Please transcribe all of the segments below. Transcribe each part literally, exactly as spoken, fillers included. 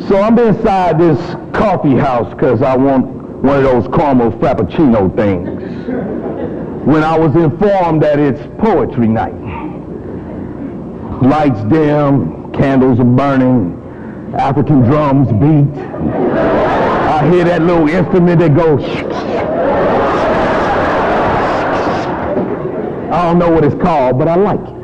So I'm inside this coffee house because I want one of those caramel frappuccino things. When I was informed that it's poetry night. Lights dim, candles are burning, African drums beat. I hear that little instrument that goes. I don't know what it's called, but I like it.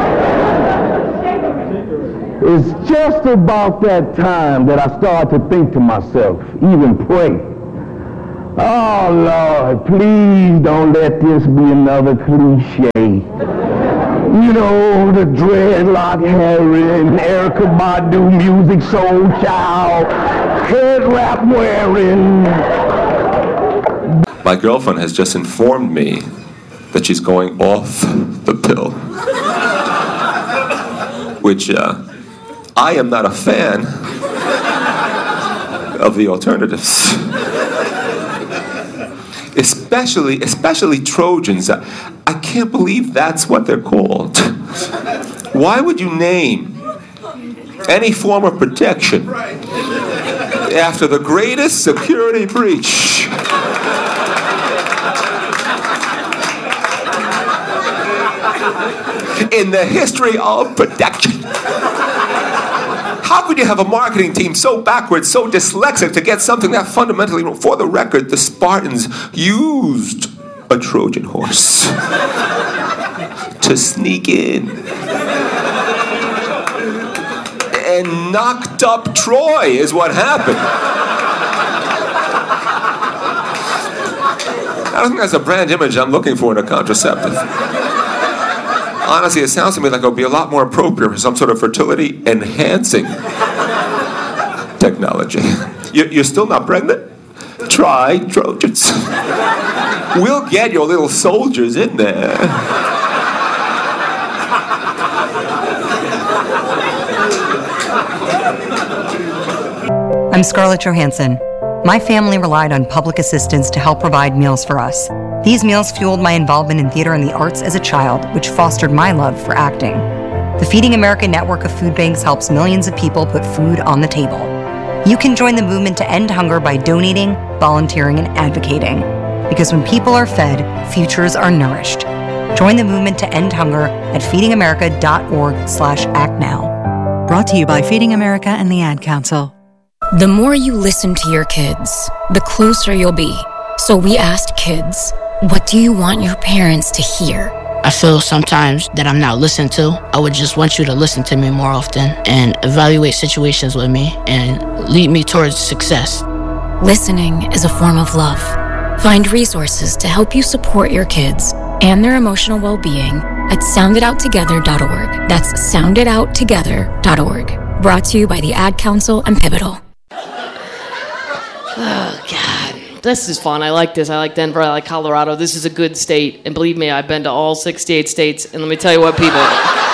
It's just about that time that I start to think to myself, even pray. Oh, Lord, please don't let this be another cliche. You know, the dreadlock Harry, Erykah Badu, music soul child, head wrap wearing. My girlfriend has just informed me that she's going off the pill. Which, uh, I am not a fan of the alternatives. Especially, especially Trojans. I can't believe that's what they're called. Why would you name any form of protection after the greatest security breach in the history of protection? How could you have a marketing team so backwards, so dyslexic to get something that fundamentally wrong? For the record, the Spartans used a Trojan horse to sneak in and knocked up Troy is what happened. I don't think that's a brand image I'm looking for in a contraceptive. Honestly, it sounds to me like it would be a lot more appropriate for some sort of fertility enhancing technology. You're still not pregnant? Try Trojans. We'll get your little soldiers in there. I'm Scarlett Johansson. My family relied on public assistance to help provide meals for us. These meals fueled my involvement in theater and the arts as a child, which fostered my love for acting. The Feeding America network of food banks helps millions of people put food on the table. You can join the movement to end hunger by donating, volunteering, and advocating. Because when people are fed, futures are nourished. Join the movement to end hunger at feedingamerica.org slash act now. Brought to you by Feeding America and the Ad Council. The more you listen to your kids, the closer you'll be. So we asked kids, what do you want your parents to hear? I feel sometimes that I'm not listened to. I would just want you to listen to me more often and evaluate situations with me and lead me towards success. Listening is a form of love. Find resources to help you support your kids and their emotional well-being at sound it out together dot org. That's sound it out together dot org. Brought to you by the Ad Council and Pivotal. Oh, God. This is fun. I like this. I like Denver. I like Colorado. This is a good state. And believe me, I've been to all sixty-eight states. And let me tell you what, people.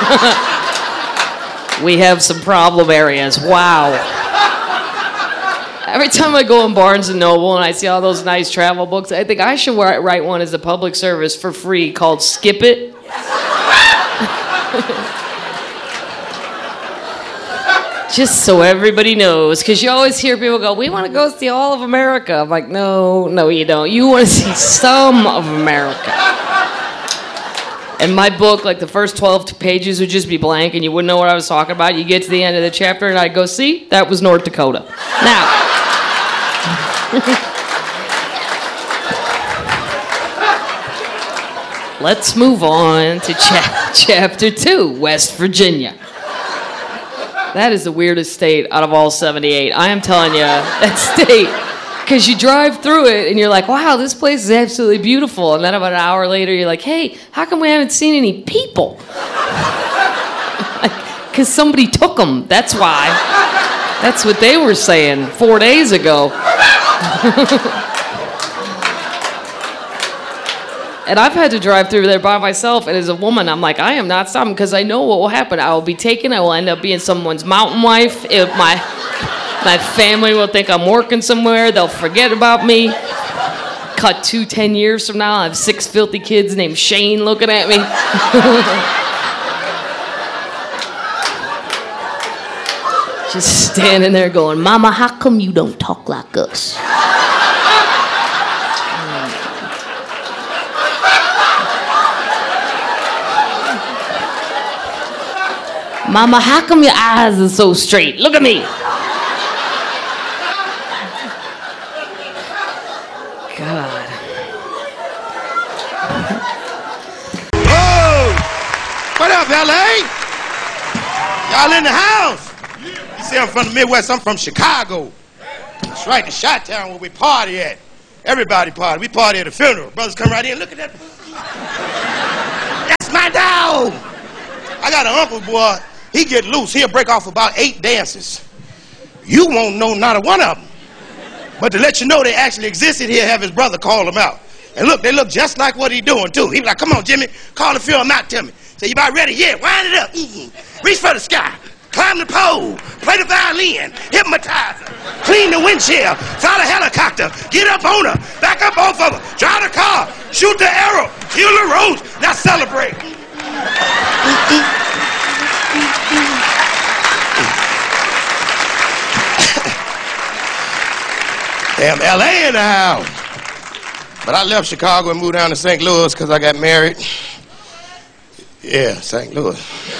We have some problem areas. Wow. Every time I go in Barnes and Noble and I see all those nice travel books, I think I should write one as a public service for free called Skip It. Just so everybody knows, because you always hear people go, we want to go see all of America. I'm like, no, no, you don't. You want to see some of America. And my book, like the first twelve pages would just be blank, and you wouldn't know what I was talking about. You get to the end of the chapter, and I'd go, see, that was North Dakota. Now, let's move on to cha- chapter two, West Virginia. That is the weirdest state out of all seventy-eight. I am telling you, that state, because you drive through it and you're like, wow, this place is absolutely beautiful. And then about an hour later, you're like, hey, how come we haven't seen any people? Because somebody took them. That's why. That's what they were saying four days ago. And I've had to drive through there by myself, and as a woman, I'm like, I am not stopping, because I know what will happen. I will be taken, I will end up being someone's mountain wife. If my, my family will think I'm working somewhere, they'll forget about me. Cut to ten years from now, I have six filthy kids named Shane looking at me. Just standing there going, Mama, how come you don't talk like us? Mama, how come your eyes are so straight? Look at me. God. Oh! What up, L A? Y'all in the house? You see, I'm from the Midwest. I'm from Chicago. That's right, the Chi-Town where we party at. Everybody party. We party at a funeral. Brothers come right in. Look at that. That's my dog. I got an uncle, boy. He get loose. He'll break off about eight dances. You won't know not a one of them. But to let you know they actually existed, he'll have his brother call them out. And look, they look just like what he doing, too. He be like, come on, Jimmy, call the film out to me. Say, you about ready? Yeah, wind it up. Mm-hmm. Reach for the sky. Climb the pole. Play the violin. Hypnotize her. Clean the windshield. Fly the helicopter. Get up on her. Back up both of her. Drive the car. Shoot the arrow. Kill the rose. Now celebrate. Damn, L A in the house. But I left Chicago and moved down to Saint Louis because I got married. Yeah, Saint Louis.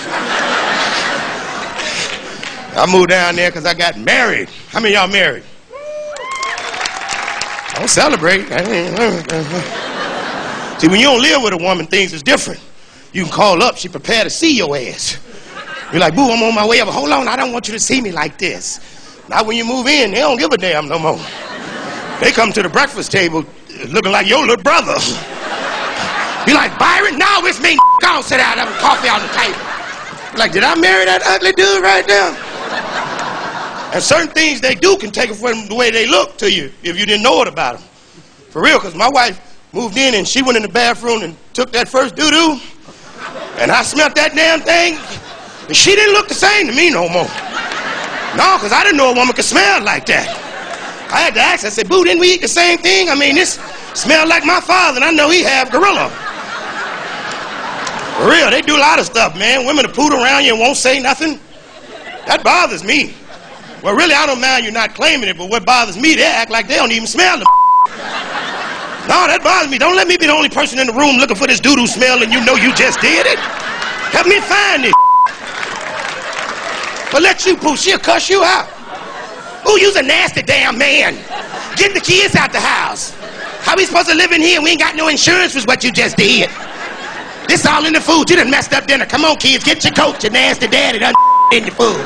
I moved down there because I got married. How many of y'all married? Don't celebrate. See, when you don't live with a woman, things is different. You can call up, she prepared to see your ass. You're like, boo, I'm on my way up. Hold on, I don't want you to see me like this. Now when you move in, they don't give a damn no more. They come to the breakfast table looking like your little brother. You're like, Byron? No, it's me. Go on, sit down, have a coffee on the table. You're like, did I marry that ugly dude right now? And certain things they do can take it from the way they look to you if you didn't know it about them. For real, because my wife moved in and she went in the bathroom and took that first doo-doo. And I smelled that damn thing. And she didn't look the same to me no more. No, because I didn't know a woman could smell like that. I had to ask her, I said, boo, didn't we eat the same thing? I mean, this smelled like my father, and I know he have gorilla. For real, they do a lot of stuff, man. Women will poot around you and won't say nothing. That bothers me. Well, really, I don't mind you not claiming it, but what bothers me, they act like they don't even smell the No, that bothers me. Don't let me be the only person in the room looking for this doo-doo smell and you know you just did it. Help me find it. But let you poo, she'll cuss you out. Ooh, you's a nasty damn man. Get the kids out the house. How we supposed to live in here? We ain't got no insurance was what you just did. This all in the food. You done messed up dinner. Come on, kids, get your coat. Your nasty daddy done in your food.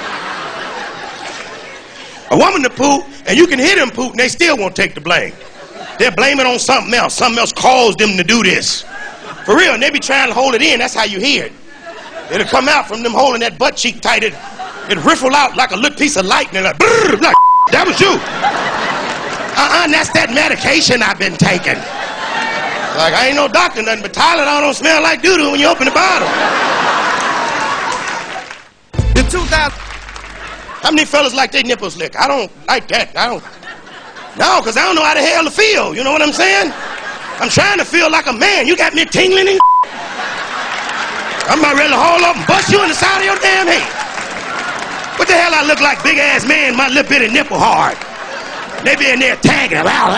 A woman to poop, and you can hear them poop, and they still won't take the blame. They'll blame it on something else. Something else caused them to do this. For real, and they be trying to hold it in. That's how you hear it. It'll come out from them holding that butt cheek tight. It, it'll riffle out like a little piece of lightning. Like, brrr, like, that was you. Uh-uh, and that's that medication I've been taking. Like, I ain't no doctor, nothing, but Tylenol don't smell like doo-doo when you open the bottle. In two thousand, how many fellas like their nipples lick? I don't like that. I don't. No, because I don't know how the hell to feel. You know what I'm saying? I'm trying to feel like a man. You got me tingling and I'm about ready to haul up and bust you in the side of your damn head. What the hell I look like? Big ass man, my little bitty nipple hard. They be in there tagging.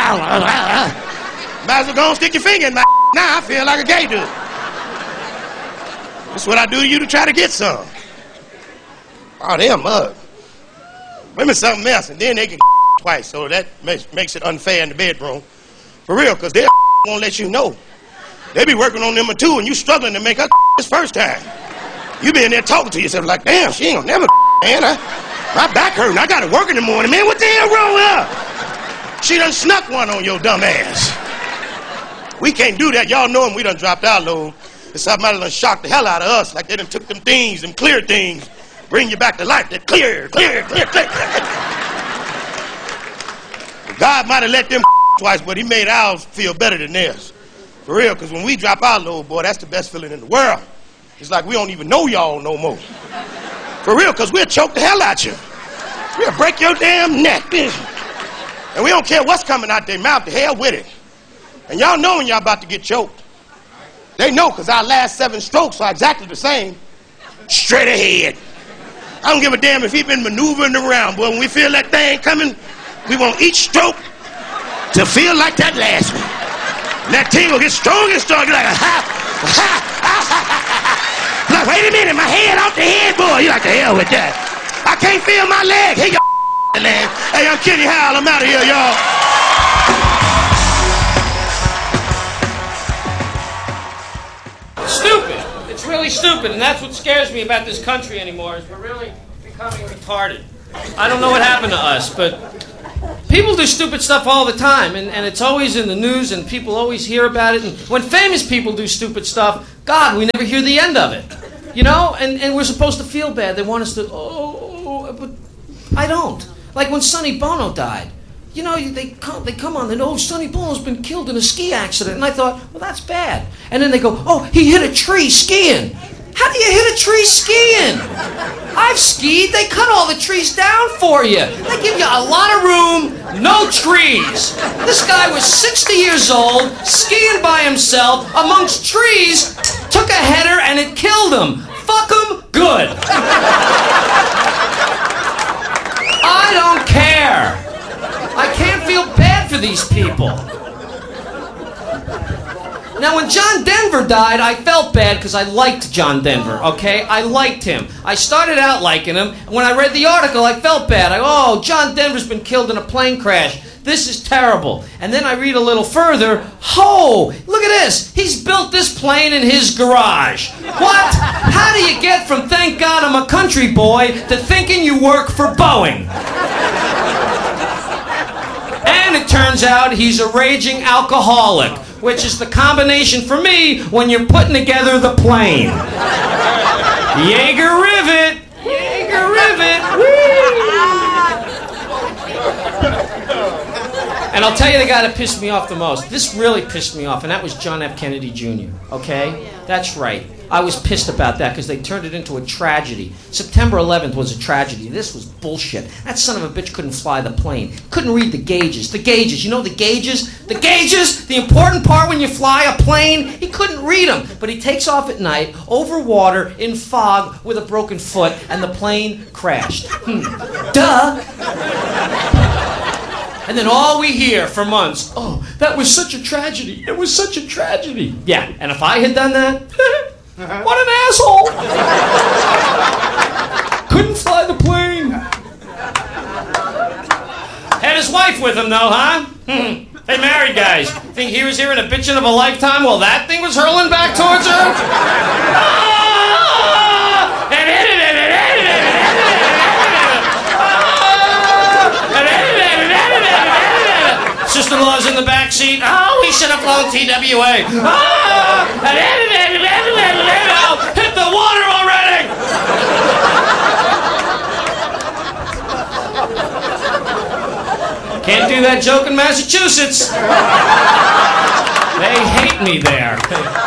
Might as well go and stick your finger in my now I feel like a gay dude. That's what I do to you to try to get some. Oh, they're a mug. Women something else, and then they can twice, so that makes, makes it unfair in the bedroom. For real, because they won't let you know. They be working on them too, and you struggling to make her this first time. You be in there talking to yourself like, damn, she ain't gonna never man. I, my back hurting. I gotta work in the morning, man. What the hell wrong with her? She done snuck one on your dumb ass. We can't do that. Y'all know him. We done dropped our load. And somebody done shocked the hell out of us, like they done took them things, them clear things, bring you back to life. They're clear, clear, clear, clear. God might have let them twice, but he made ours feel better than theirs. For real, because when we drop our load, boy, that's the best feeling in the world. It's like we don't even know y'all no more. For real, because we'll choke the hell out you. We'll break your damn neck. And we don't care what's coming out their mouth, the hell with it. And y'all know when y'all about to get choked. They know, because our last seven strokes are exactly the same. Straight ahead. I don't give a damn if he been maneuvering around, boy. When we feel that thing coming, we want each stroke to feel like that last one. And that tingle gets strong and strong. You're like, ha, ha, ha, ha, ha, ha. Like, wait a minute, my head off the headboard. You like, the hell with that. I can't feel my leg. Hey, y'all, man. Hey, I'm Kenny Howell. I'm out of here, y'all. Stupid. It's really stupid, and that's what scares me about this country anymore, is we're really becoming retarded. I don't know what happened to us, but people do stupid stuff all the time, and, and it's always in the news, and people always hear about it. And when famous people do stupid stuff, God, we never hear the end of it. You know? And, and we're supposed to feel bad. They want us to, oh, but I don't. Like when Sonny Bono died. You know, they come, they come on and, oh, Sonny Bono's been killed in a ski accident. And I thought, well, that's bad. And then they go, oh, he hit a tree skiing. How do you hit a tree skiing? I've skied. They cut all the trees down for you. They give you a lot of room, no trees. This guy was sixty years old, skiing by himself amongst trees, took a header, and it killed him. Fuck him good. I don't care. I can't feel bad for these people. Now, when John Denver died, I felt bad because I liked John Denver, okay? I liked him. I started out liking him. When I read the article, I felt bad. I, oh, John Denver's been killed in a plane crash. This is terrible. And then I read a little further. Oh, look at this. He's built this plane in his garage. What? How do you get from thank God I'm a country boy to thinking you work for Boeing? And it turns out he's a raging alcoholic, which is the combination for me when you're putting together the plane. Jaeger rivet! Jaeger rivet! Whee! And I'll tell you the guy that pissed me off the most. This really pissed me off, and that was John F. Kennedy Junior, okay? That's right. I was pissed about that because they turned it into a tragedy. September eleventh was a tragedy. This was bullshit. That son of a bitch couldn't fly the plane. Couldn't read the gauges. The gauges. You know the gauges? The gauges! The important part when you fly a plane. He couldn't read them. But he takes off at night, over water, in fog, with a broken foot, and the plane crashed. Hmm. Duh! And then all we hear for months, oh, that was such a tragedy. It was such a tragedy. Yeah, and if I had done that, what an asshole. Couldn't fly the plane. Had his wife with him, though, huh? Hmm. Hey, married guys, think he was hearing a bitchin' of a lifetime while that thing was hurling back towards her? Ah! Sister-in-law's in the back seat. Oh, we should have flown T W A. Ah! Hit the water already! Can't do that joke in Massachusetts. They hate me there.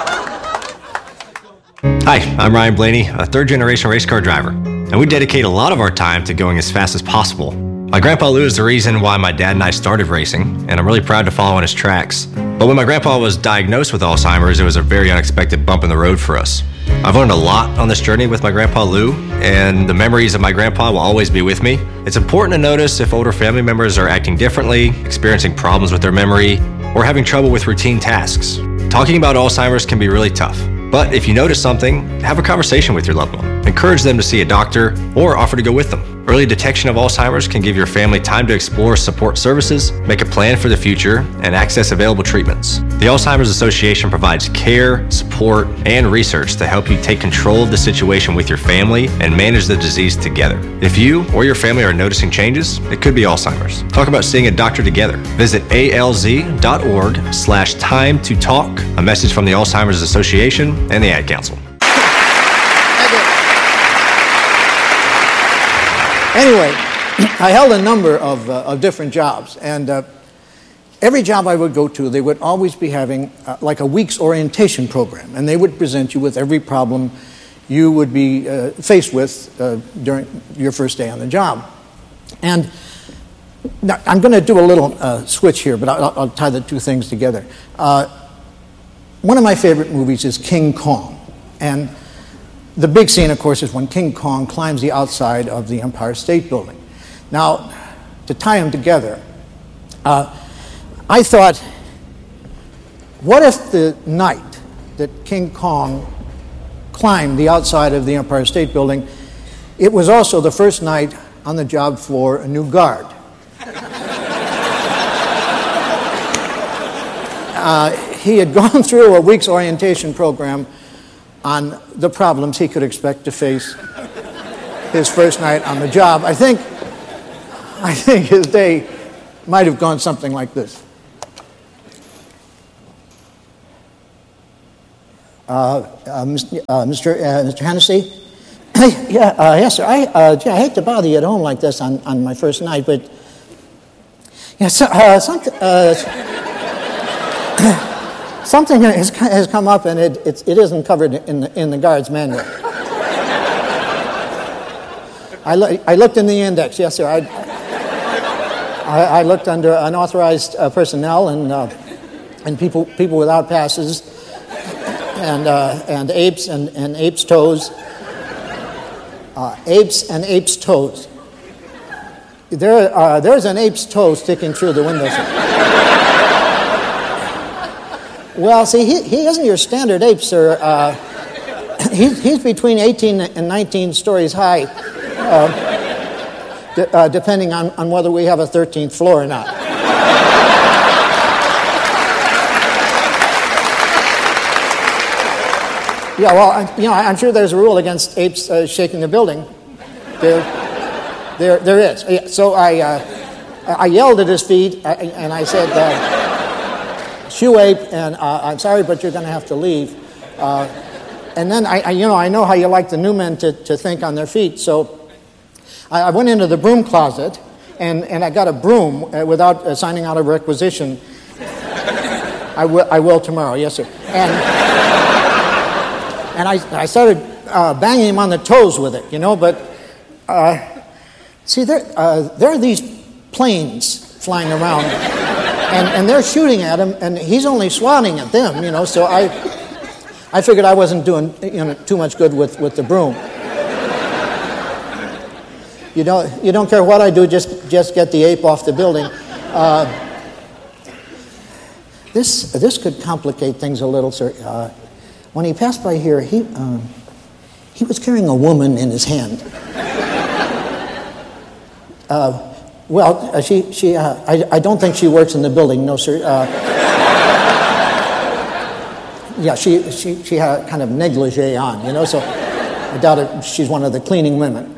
Hi, I'm Ryan Blaney, a third-generation race car driver, and we dedicate a lot of our time to going as fast as possible. My grandpa Lou is the reason why my dad and I started racing, and I'm really proud to follow in his tracks. But when my grandpa was diagnosed with Alzheimer's, it was a very unexpected bump in the road for us. I've learned a lot on this journey with my grandpa Lou, and the memories of my grandpa will always be with me. It's important to notice if older family members are acting differently, experiencing problems with their memory, or having trouble with routine tasks. Talking about Alzheimer's can be really tough. But if you notice something, have a conversation with your loved one. Encourage them to see a doctor or offer to go with them. Early detection of Alzheimer's can give your family time to explore support services, make a plan for the future, and access available treatments. The Alzheimer's Association provides care, support, and research to help you take control of the situation with your family and manage the disease together. If you or your family are noticing changes, it could be Alzheimer's. Talk about seeing a doctor together. Visit alz.org slash time to talk. A message from the Alzheimer's Association and the Ad Council. Anyway, I held a number of, uh, of different jobs, and uh, every job I would go to, they would always be having uh, like a week's orientation program, and they would present you with every problem you would be uh, faced with uh, during your first day on the job. And now, I'm going to do a little uh, switch here, but I'll, I'll tie the two things together. Uh, one of my favorite movies is King Kong, and the big scene, of course, is when King Kong climbs the outside of the Empire State Building. Now, to tie them together, uh, I thought, what if the night that King Kong climbed the outside of the Empire State Building, it was also the first night on the job for a new guard. uh, he had gone through a week's orientation program on the problems he could expect to face his first night on the job. I think, I think his day might have gone something like this. Uh, uh, Mister Uh, Mister Uh, Mister Hennessy? yeah, uh, yes, sir. I, uh, gee, I hate to bother you at home like this on, on my first night, but yeah, so, uh, something, uh, something has, has come up, and it, it, it isn't covered in the, in the guard's manual. I, lo- I looked in the index, yes, sir. I, I, I looked under unauthorized uh, personnel and uh, and people people without passes. And uh, and apes and, and apes' toes. Uh, apes and apes' toes. There, uh, there's an ape's toe sticking through the window. Well, see, he, he isn't your standard ape, sir. Uh, he's, he's between eighteen and nineteen stories high, uh, d- uh, depending on, on whether we have a thirteenth floor or not. Yeah, well, I, you know, I'm sure there's a rule against apes uh, shaking the building. There, there, there is. Yeah, so I, uh, I yelled at his feet, uh, and I said, uh, "Shoe ape, and uh, I'm sorry, but you're going to have to leave." Uh, and then I, I, you know, I know how you like the new men to, to think on their feet. So I, I went into the broom closet, and, and I got a broom uh, without uh, signing out a requisition. I will, I will tomorrow. Yes, sir. And. And I, I started uh, banging him on the toes with it, you know, but uh, see, there, uh, there are these planes flying around, and, and they're shooting at him, and he's only swatting at them, you know, so I I figured I wasn't doing, you know, too much good with, with the broom. You don't, you don't care what I do, just, just get the ape off the building. Uh, this, this could complicate things a little, sir. Uh, When he passed by here, he um, he was carrying a woman in his hand. Uh, well, uh, she she uh, I I don't think she works in the building. No, sir. Uh, yeah, she she she had kind of negligee on, you know. So I doubt it. She's one of the cleaning women.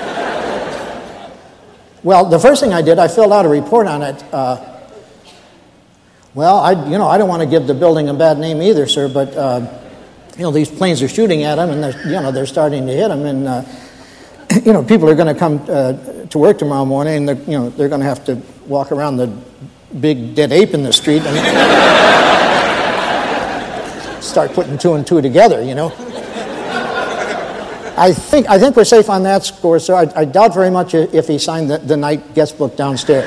Well, the first thing I did, I filled out a report on it. Uh, well, I you know I don't want to give the building a bad name either, sir, but. Uh, You know, these planes are shooting at him, and they're, you know, they're starting to hit him, and uh, you know, people are going to come uh, to work tomorrow morning, and they're, you know, they're going to have to walk around the big dead ape in the street and start putting two and two together. You know, I think I think we're safe on that score, sir. I, I doubt very much if he signed the, the night guest book downstairs.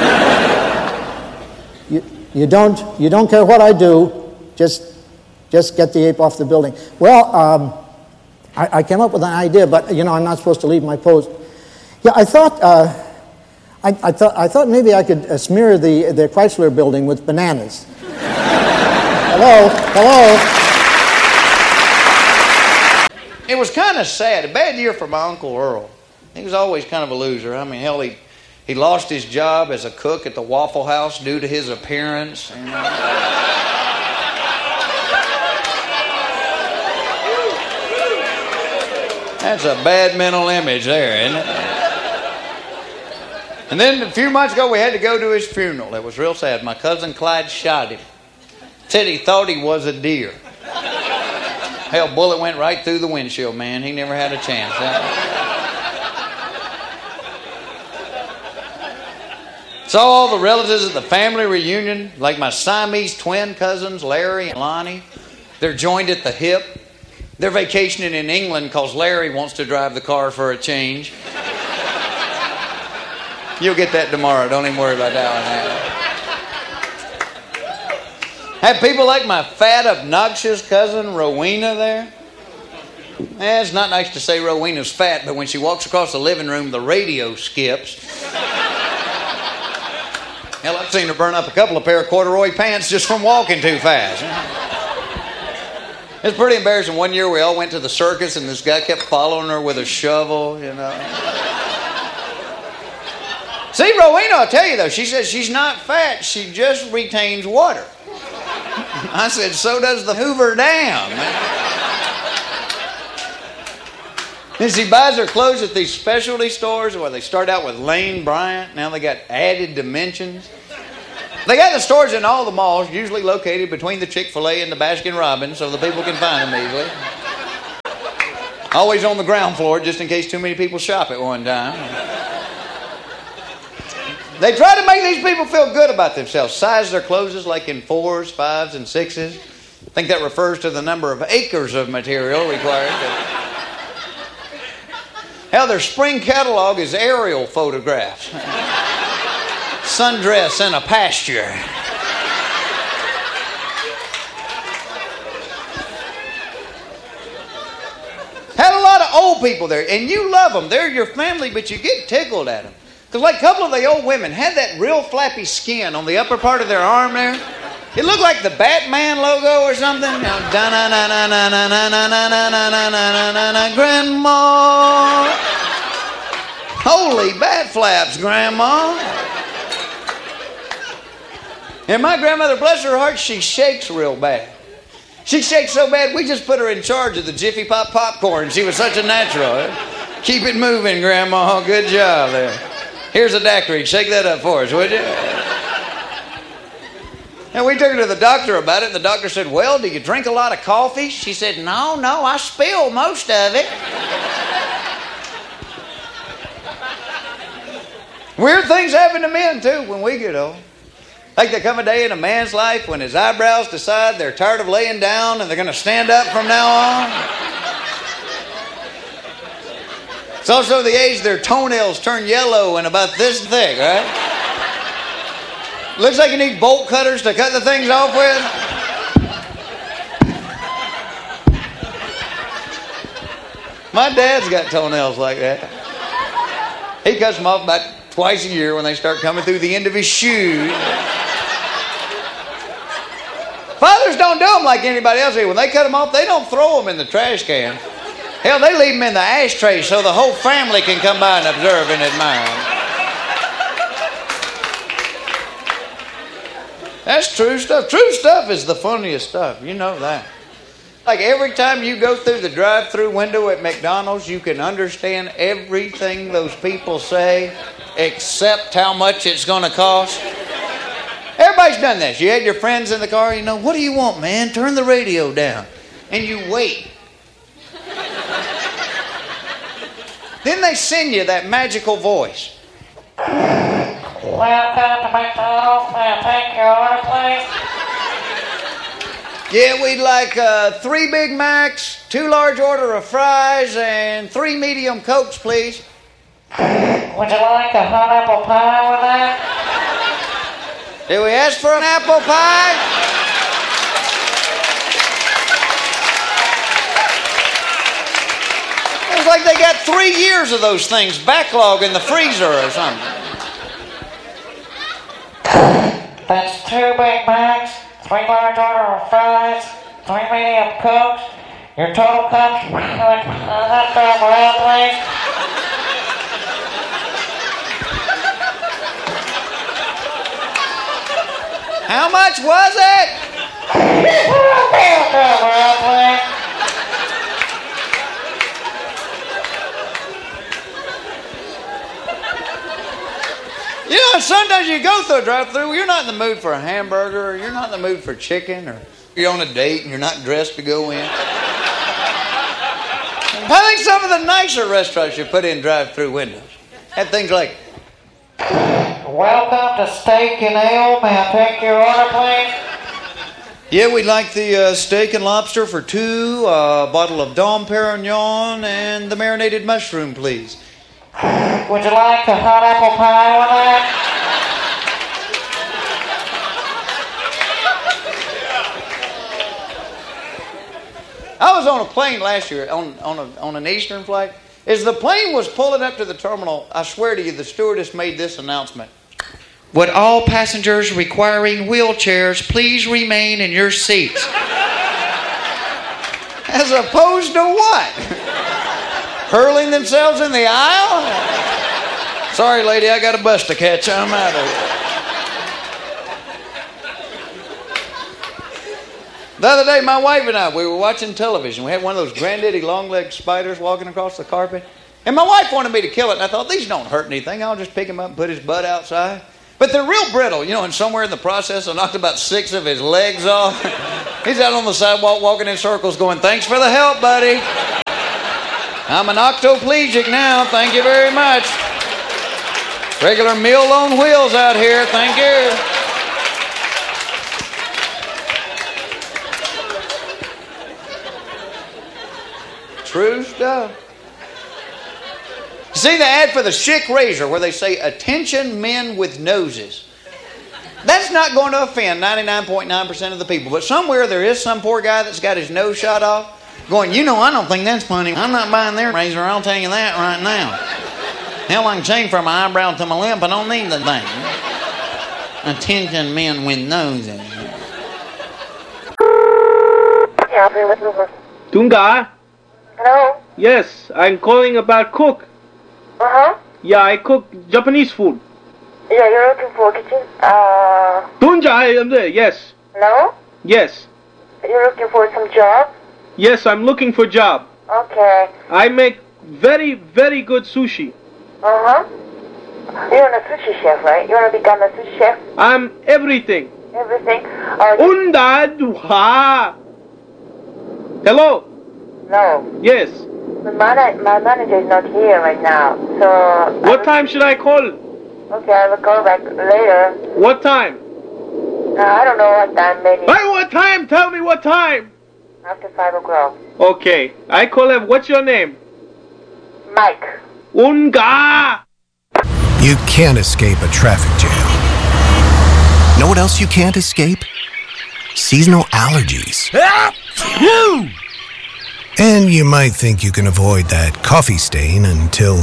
you, you don't you don't care what I do, just. Just get the ape off the building. Well, um, I, I came up with an idea, but you know I'm not supposed to leave my post. Yeah, I thought uh, I, I thought I thought maybe I could uh, smear the the Chrysler building with bananas. Hello, hello. It was kind of sad. A bad year for my Uncle Earl. He was always kind of a loser. I mean, hell, he he lost his job as a cook at the Waffle House due to his appearance. You know? That's a bad mental image there, isn't it? And then a few months ago, we had to go to his funeral. It was real sad. My cousin Clyde shot him. Said he thought he was a deer. Hell, bullet went right through the windshield, man. He never had a chance. Saw all the relatives at the family reunion, like my Siamese twin cousins, Larry and Lonnie. They're joined at the hip. They're vacationing in England because Larry wants to drive the car for a change. You'll get that tomorrow. Don't even worry about that one. Have people like my fat, obnoxious cousin Rowena there. Eh, it's not nice to say Rowena's fat, but when she walks across the living room, the radio skips. Hell, I've seen her burn up a couple of pair of corduroy pants just from walking too fast. It's pretty embarrassing. One year we all went to the circus and this guy kept following her with a shovel, you know. See, Rowena, I'll tell you though, she says she's not fat, she just retains water. I said, so does the Hoover Dam. And she buys her clothes at these specialty stores where they start out with Lane Bryant. Now they got added dimensions. They got the stores in all the malls, usually located between the Chick-fil-A and the Baskin Robbins, so the people can find them easily. Always on the ground floor, just in case too many people shop at one time. They try to make these people feel good about themselves. Size their clothes like in fours, fives, and sixes. I think that refers to the number of acres of material required. Hell, their spring catalog is aerial photographs. Sundress in a pasture. Had a lot of old people there, and you love them. They're your family, but you get tickled at them. Because like a couple of the old women had that real flappy skin on the upper part of their arm there. It looked like the Batman logo or something. Grandma. Holy bat flaps, Grandma. And my grandmother, bless her heart, she shakes real bad. She shakes so bad, we just put her in charge of the Jiffy Pop popcorn. She was such a natural. Keep it moving, Grandma. Good job there. Here's a daiquiri. Shake that up for us, would you? And we took her to the doctor about it, and the doctor said, well, do you drink a lot of coffee? She said, no, no, I spill most of it. Weird things happen to men, too, when we get old. Like there come a day in a man's life when his eyebrows decide they're tired of laying down and they're going to stand up from now on. It's also the age their toenails turn yellow and about this thick, right? Looks like you need bolt cutters to cut the things off with. My dad's got toenails like that. He cuts them off about twice a year when they start coming through the end of his shoe. Fathers don't do them like anybody else do. When they cut them off, they don't throw them in the trash can. Hell, they leave them in the ashtray so the whole family can come by and observe and admire them. That's true stuff. True stuff is the funniest stuff. You know that. Like every time you go through the drive-through window at McDonald's, you can understand everything those people say except how much it's going to cost. Everybody's done this. You had your friends in the car, you know, what do you want, man? Turn the radio down. And you wait. Then they send you that magical voice. Welcome to McDonald's. May I take your order, please? Yeah, we'd like uh, three Big Macs, two large order of fries, and three medium Cokes, please. Would you like a hot apple pie with that? Did we ask for an apple pie? It's like they got three years of those things backlog in the freezer or something. That's two Big Macs, three large order of fries, three medium Cokes. Your total comes with a hot dog round, please. How much was it? You know, sometimes you go through a drive-thru, you're not in the mood for a hamburger, or you're not in the mood for chicken, or you're on a date and you're not dressed to go in. I think some of the nicer restaurants should put in drive-thru windows. Have things like, welcome to Steak and Ale. May I take your order, please? yeah, we'd like the uh, steak and lobster for two, a uh, bottle of Dom Perignon, and the marinated mushroom, please. Would you like a hot apple pie with that? I was on a plane last year on, on, a, on an Eastern flight. As the plane was pulling up to the terminal, I swear to you, the stewardess made this announcement. Would all passengers requiring wheelchairs please remain in your seats? As opposed to what? Hurling themselves in the aisle? Sorry, lady, I got a bus to catch. I'm out of here. The other day, my wife and I, we were watching television. We had one of those granddaddy long-legged spiders walking across the carpet. And my wife wanted me to kill it. And I thought, these don't hurt anything. I'll just pick him up and put his butt outside. But they're real brittle, you know, and somewhere in the process, I knocked about six of his legs off. He's out on the sidewalk walking in circles going, thanks for the help, buddy. I'm an octoplegic now. Thank you very much. Regular meal on wheels out here. Thank you. True stuff. You see the ad for the Schick razor where they say, attention men with noses. That's not going to offend ninety-nine point nine percent of the people. But somewhere there is some poor guy that's got his nose shot off going, you know, I don't think that's funny. I'm not buying their razor. I'll tell you that right now. Hell, I can change from my eyebrow to my lip. I don't need the thing. Attention men with noses. Tunga? Hello? Yes, I'm calling about cook. Uh-huh. Yeah, I cook Japanese food. Yeah, you're looking for kitchen? Uh... Tunja, I am there, yes. No? Yes. You're looking for some job? Yes, I'm looking for job. Okay. I make very, very good sushi. Uh-huh. You're a sushi chef, right? You want to become a sushi chef? I'm everything. Everything? Uh, Unda duha. Hello? No. Yes. My, man- my manager is not here right now, so... What time should I call? Okay, I will call back later. What time? Uh, I don't know what time, maybe... Hey, what time? Tell me what time. After five o'clock. Okay. I call him. What's your name? Mike. Unga! You can't escape a traffic jam. Know what else you can't escape? Seasonal allergies. And you might think you can avoid that coffee stain until...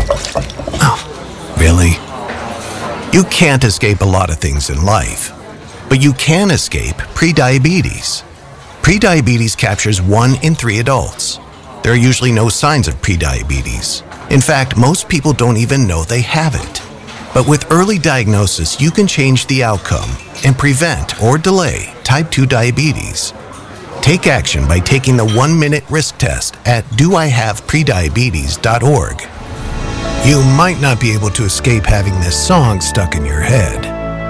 Oh, really? You can't escape a lot of things in life, but you can escape prediabetes. Prediabetes captures one in three adults. There are usually no signs of prediabetes. In fact, most people don't even know they have it. But with early diagnosis, you can change the outcome and prevent or delay type two diabetes. Take action by taking the one-minute risk test at do I have prediabetes dot org. You might not be able to escape having this song stuck in your head,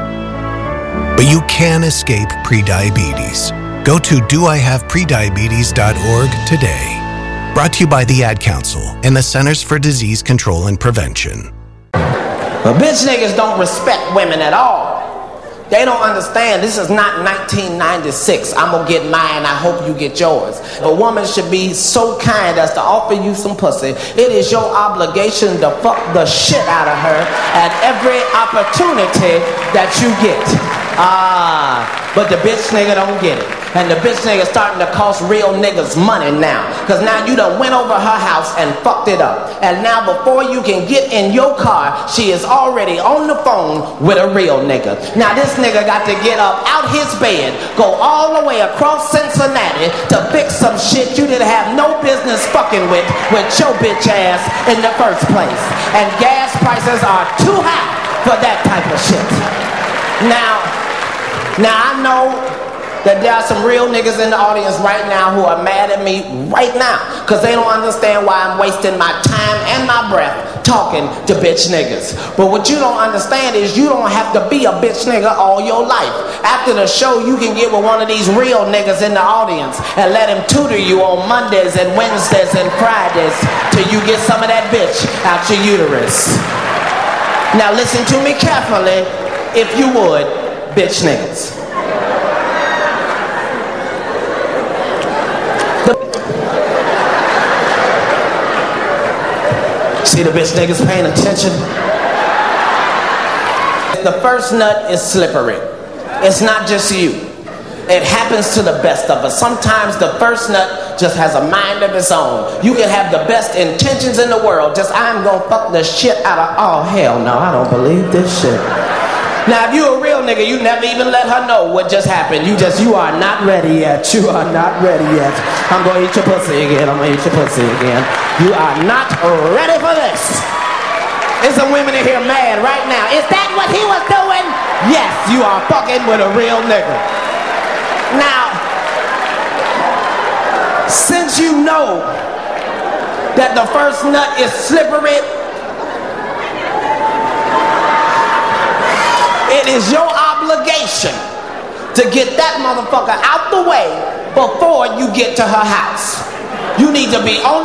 but you can escape prediabetes. Go to do I have prediabetes dot org today. Brought to you by the Ad Council and the Centers for Disease Control and Prevention. But bitch niggas don't respect women at all. They don't understand this is not nineteen ninety-six. I'm gonna get mine, I hope you get yours. A woman should be so kind as to offer you some pussy. It is your obligation to fuck the shit out of her at every opportunity that you get. Ah, but the bitch nigga don't get it. And the bitch nigga starting to cost real niggas money now. Cause now you done went over her house and fucked it up. And now before you can get in your car, she is already on the phone with a real nigga. Now this nigga got to get up out his bed, go all the way across Cincinnati to fix some shit you didn't have no business fucking with, with your bitch ass in the first place. And gas prices are too high for that type of shit. Now, now I know that there are some real niggas in the audience right now who are mad at me right now because they don't understand why I'm wasting my time and my breath talking to bitch niggas. But what you don't understand is you don't have to be a bitch nigga all your life. After the show, you can get with one of these real niggas in the audience and let him tutor you on Mondays and Wednesdays and Fridays till you get some of that bitch out your uterus. Now listen to me carefully, if you would, bitch niggas. See the bitch niggas paying attention? The first nut is slippery. It's not just you. It happens to the best of us. Sometimes the first nut just has a mind of its own. You can have the best intentions in the world, just I'm gonna fuck the shit out of, oh hell no, I don't believe this shit. Now if you a real nigga, you never even let her know what just happened. You just, you are not ready yet. You are not ready yet. I'm gonna eat your pussy again. I'm gonna eat your pussy again. You are not ready for this. There's some women in here mad right now. Is that what he was doing? Yes, you are fucking with a real nigga. Now, since you know that the first nut is slippery, it is your obligation to get that motherfucker out the way before you get to her house. You need to be on